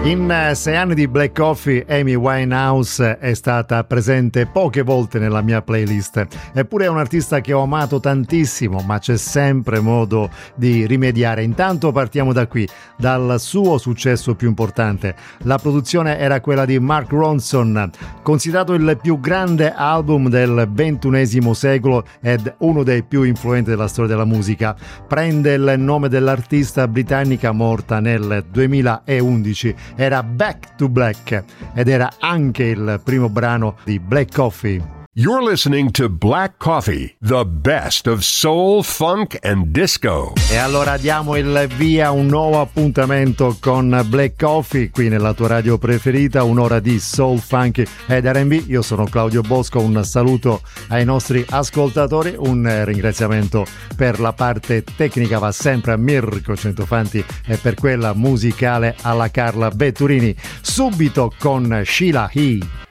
In 6 anni di Black Coffee, Amy Winehouse è stata presente poche volte nella mia playlist. Eppure è un artista che ho amato tantissimo, ma c'è sempre modo di rimediare. Intanto partiamo da qui, dal suo successo più importante. La produzione era quella di Mark Ronson, considerato il più grande album del XXI secolo ed uno dei più influenti della storia della musica. Prende il nome dell'artista britannica morta nel 2011. Era Back to Black ed era anche il primo brano di Black Coffee. You're listening to Black Coffee, the best of soul, funk and disco. E allora diamo il via a un nuovo appuntamento con Black Coffee qui nella tua radio preferita, un'ora di soul, funk ed R&B. Io sono Claudio Bosco, un saluto ai nostri ascoltatori, un ringraziamento per la parte tecnica va sempre a Mirko Centofanti e per quella musicale alla Carla Vetturini. Subito con Sheila E.